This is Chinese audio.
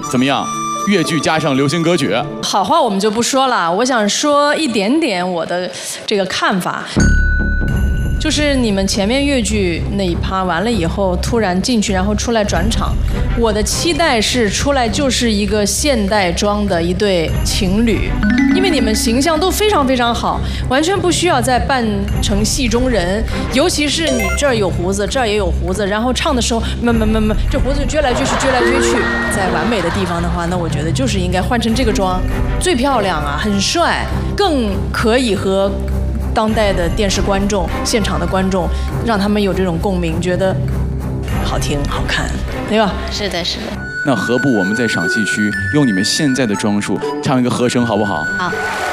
怎么样？越剧加上流行歌曲， 好话我们就不说了，我想说一点点我的这个看法。就是你们前面越剧那一趴完了以后，突然进去，然后出来转场。我的期待是出来就是一个现代装的一对情侣，因为你们形象都非常非常好，完全不需要再扮成戏中人。尤其是你这儿有胡子，这儿也有胡子，然后唱的时候，这胡子撅来撅去，撅来撅去。在完美的地方的话，那我觉得就是应该换成这个妆，最漂亮啊，很帅，更可以和当代的电视观众、现场的观众，让他们有这种共鸣，觉得好听、好看，对吧？ 是的，是的。 那何不我们在赏戏区用你们现在的装束唱一个和声，好不好？ 好。